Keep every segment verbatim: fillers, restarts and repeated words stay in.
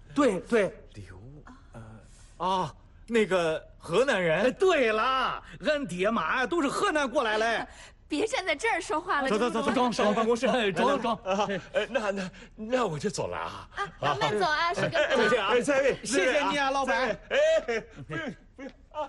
对对， 刘，呃，啊，那个河南人。 哎，对了，俺爹妈都是河南过来嘞。 别站在这儿说话了， 走走走走， 装上我办公室， 装装。 呃，那那那我就走了啊。 啊，慢慢走啊，是个再见啊，再见， 谢谢你啊，老板。 哎，不用不用啊。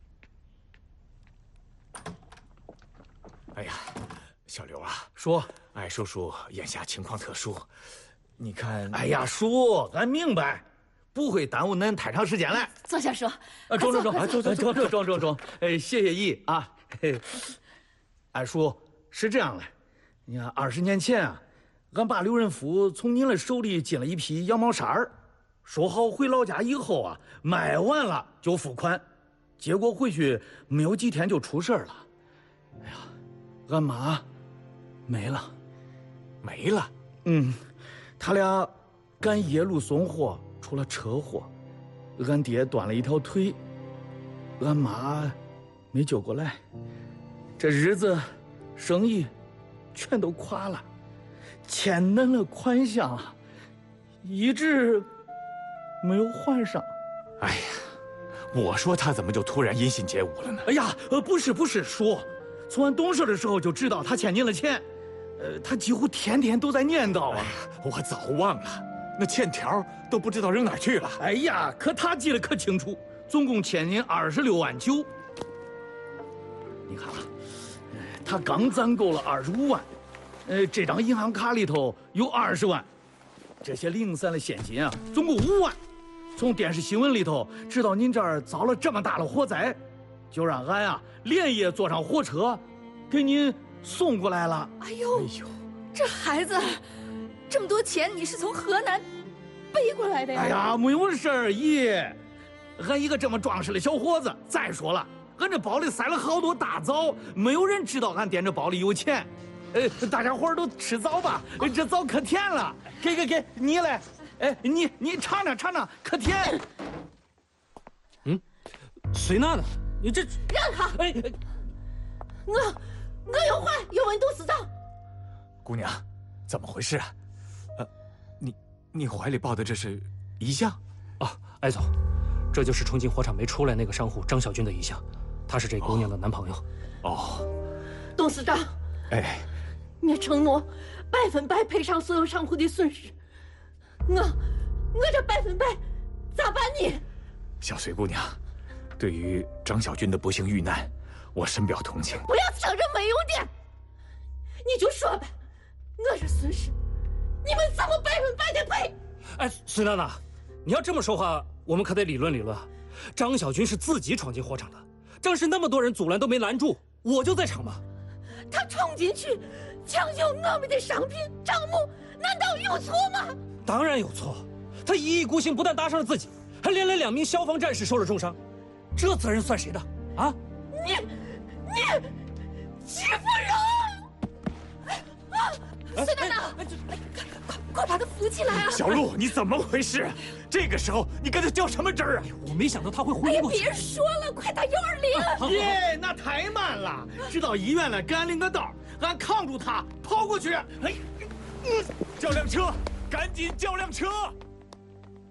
哎呀，小刘啊， 说， 哎，叔叔眼下情况特殊，你看， 哎呀，叔，俺明白，不会耽误恁太长时间了。 坐下说。 啊，中中中， 快坐中中中中中中，哎，谢谢姨啊。俺叔是这样的，你看二十年前啊，俺爸刘仁福从您的手里进了一批羊毛衫儿，说好回老家以后啊，卖完了就付款，结果回去没有几天就出事儿了。哎呀，俺妈没了， 没了。 嗯，他俩赶夜路送货出了车祸，俺爹断了一条腿，俺妈没救过来，这日子生意全都垮了，欠恁的款项啊一直没有还上。 哎呀，我说他怎么就突然音信皆无了呢？ 哎呀，呃，不是不是，叔，从俺懂事的时候就知道他欠您的钱，呃，他几乎天天都在念叨啊。 我早忘了，那欠条都不知道扔哪儿去了。 哎呀，可他记得可清楚，总共欠您二十六万九。你看啊，他刚攒够了二十五万，呃，这张银行卡里头有二十万，这些零散的现金啊，总共五万。从电视新闻里头知道您这儿遭了这么大的火灾，就让俺呀连夜坐上火车，给您送过来了。 哎呦，哎呦，这孩子，这么多钱你是从河南背过来的呀？ 哎呀，没有事儿，姨，俺一个这么壮实的小伙子，再说了，俺这包里塞了好多大枣，没有人知道俺掂着包里有钱。呃，大家伙儿都吃枣吧，这枣可甜了。给给给，你来，哎，你你尝尝尝尝，可甜。 嗯，谁那呢？你这让开！ 哎， 我我有话要问董事长。 姑娘，怎么回事啊？呃，你你怀里抱的这是遗像？ 啊，艾总，这就是重庆火场没出来那个商户张小军的遗像，他是这姑娘的男朋友。 哦， 董事长， 哎， 你承诺百分百赔偿所有商户的损失，我我这百分百咋办呢？ 小隋姑娘，对于张小军的不幸遇难，我深表同情。 不要扯这没用的，你就说吧，我这损失，你们怎么百分百的赔？ 哎，孙娜娜，你要这么说话，我们可得理论理论。张小军是自己闯进火场的，当时那么多人阻拦都没拦住，我就在场嘛。 他冲进去抢救我们的商品账目，难道有错吗？ 当然有错，他一意孤行，不但搭上了自己，还连累两名消防战士受了重伤，这责任算谁的啊？ 你你欺负人！啊，孙娜娜，快快把他扶起来啊！ 小陆，你怎么回事？这个时候你跟他较什么真儿啊？ 我没想到他会哎呀， 昏过去。 别说了，快打幺二零！ 耶，那太慢了，知道医院了，给俺领个道，俺扛住他跑过去。哎， 叫辆车，赶紧叫辆车！